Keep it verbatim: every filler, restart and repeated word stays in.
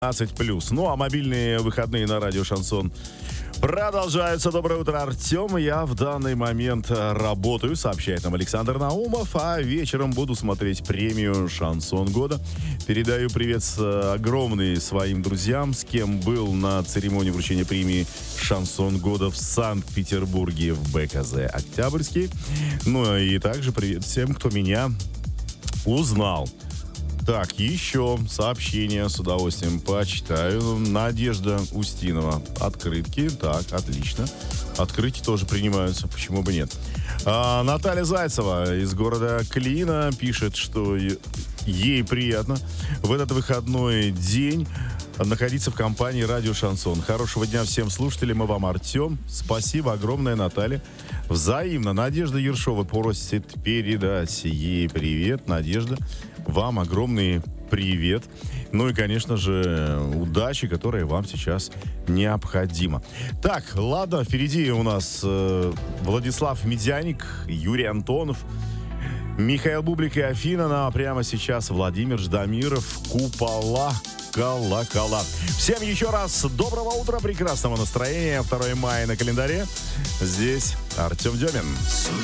пятнадцать плюс. Ну, а мобильные выходные на радио «Шансон» продолжаются. Доброе утро, Артем. Я в данный момент работаю, сообщает нам Александр Наумов, а вечером буду смотреть премию «Шансон года». Передаю привет огромный своим друзьям, с кем был на церемонии вручения премии «Шансон года» в Санкт-Петербурге в БКЗ «Октябрьский». Ну и также привет всем, кто меня узнал. Так, еще сообщение с удовольствием почитаю. Надежда Устинова. Открытки. Так, отлично. Открытки тоже принимаются, почему бы нет. А, Наталья Зайцева из города Клина пишет, что ей приятно в этот выходной день находиться в компании «Радио Шансон». Хорошего дня всем слушателям и вам, Артем. Спасибо огромное, Наталья. Взаимно. Надежда Ершова просит передать ей привет. Надежда, вам огромный привет. Ну и, конечно же, удачи, которая вам сейчас необходима. Так, ладно, впереди у нас э, Владислав Медяник, Юрий Антонов, Михаил Бублик и Афина. Ну, а прямо сейчас Владимир Ждамиров, «Купола». Колокола. Всем еще раз доброго утра, прекрасного настроения. второе мая на календаре. Здесь Артем Демин.